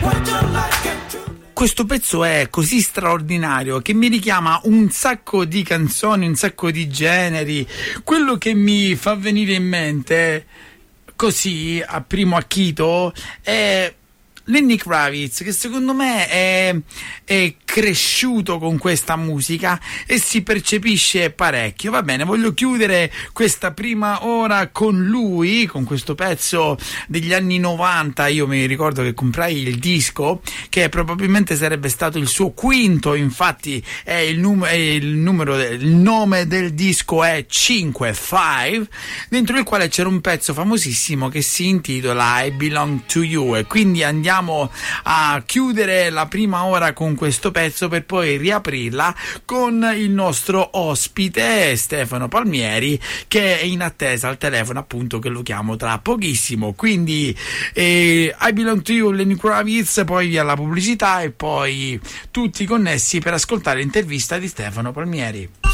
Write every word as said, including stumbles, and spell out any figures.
Questo pezzo è così straordinario che mi richiama un sacco di canzoni, un sacco di generi. Quello che mi fa venire in mente, così a primo acchito, è Lenny Kravitz, che secondo me è, è cresciuto con questa musica e si percepisce parecchio. Va bene, voglio chiudere questa prima ora con lui, con questo pezzo degli anni novanta. Io mi ricordo che comprai il disco, che probabilmente sarebbe stato il suo quinto, infatti è il, num- è il numero, il nome del disco è cinque, five, dentro il quale c'era un pezzo famosissimo che si intitola I Belong to You, e quindi andiamo a chiudere la prima ora con questo pezzo per poi riaprirla con il nostro ospite Stefano Palmieri, che è in attesa al telefono, appunto, che lo chiamo tra pochissimo. Quindi eh, I Belong to You, Lenny Kravitz, poi via la pubblicità e poi tutti connessi per ascoltare l'intervista di Stefano Palmieri.